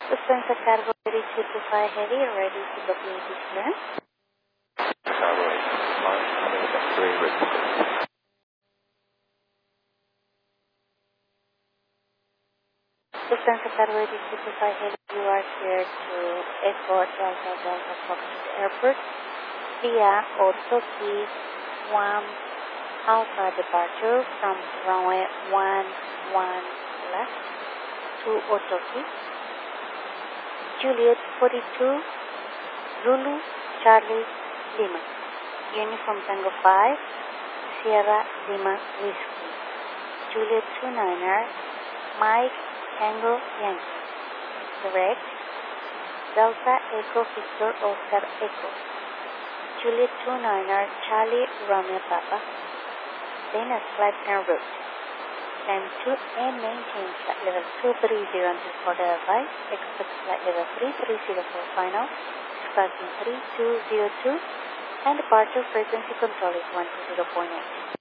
Lufthansa Cargo 3225 Heavy, ready to go PAT clearance. Cargo 825, ready to go. Lufthansa Cargo 8225 Heavy, you are here to Echo Delta Delta Foxtrot Airport via Otoki Guam Alpha departure from runway 11 left to Otoki. Juliet 42, Zulu, Charlie, Lima. Uniform Tango 5, Sierra Lima Whiskey. Juliet 29er, Mike Tango Yankee. Direct, Delta Echo Victor Oscar Echo. Juliet 29er, Charlie Romeo Papa. Dana flight en route. Climb to and maintain flight level 230 until further advice. Expect flight level 3304 final. Departing 3202 and departure frequency control is 120.8.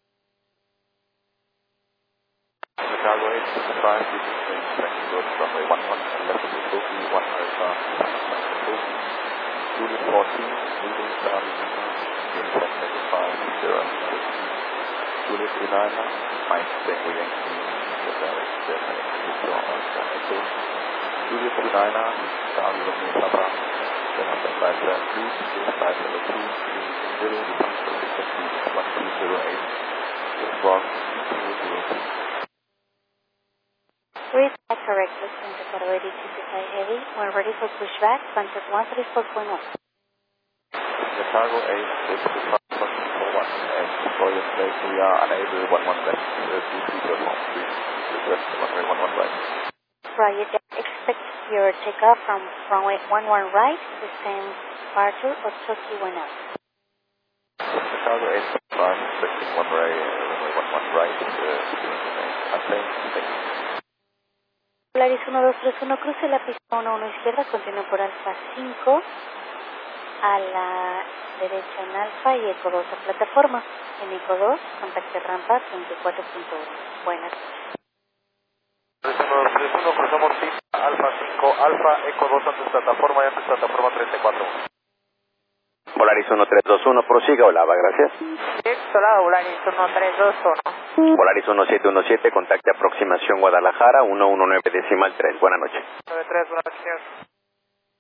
Chicago 825, this is the second road runway 11 left to Tokyo, 1 Alpha, Tokyo, Juliet 14, moving Charlie Lima, Uniform Tango 5, Sierra Lima Whiskey, Juliet 29, Mike Tango Yankee, direct Delta Victor Oscar Echo, Juliet 29, Charlie Romeo Papa, Delta flight level 2, flight level 230, departure frequency 1208, Squawk 202. Read back correct, Lufthansa Cargo 8225 Heavy. When ready for pushback, contact 134.1. The Cargo 825 and destroy your place. We are unable 11 left. Please request runway 11 right. Right, expect your takeoff from runway 11 right, the same departure of Tokyo 1 out. The Cargo 825 expecting runway 11 right. Unplane, thank you. Polaris 1231, cruce la pista 11 izquierda, continúe por Alfa 5 a la derecha en Alfa y Eco 2 a plataforma. En Eco 2, contacte rampa 24.1. Buenas noches. 1231, cruzamos pista Alfa 5, Alfa, Eco 2 antes plataforma y antes plataforma 34. Polaris 1321, prosiga, Olava, gracias. Hola, Polaris 1321. Polaris 1717, contacte aproximación Guadalajara, 119.3. Buenas noches. 93, buenas noches.